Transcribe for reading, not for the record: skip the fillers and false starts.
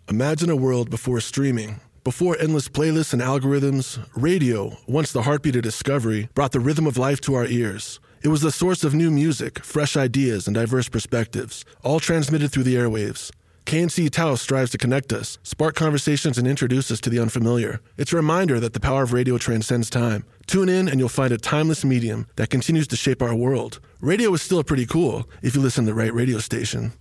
Imagine a world before streaming. Before endless playlists and algorithms, radio, once the heartbeat of discovery, brought the rhythm of life to our ears. It was the source of new music, fresh ideas, and diverse perspectives, all transmitted through the airwaves. KNC Taos strives to connect us, spark conversations, and introduce us to the unfamiliar. It's a reminder that the power of radio transcends time. Tune in and you'll find a timeless medium that continues to shape our world. Radio is still pretty cool if you listen to the right radio station.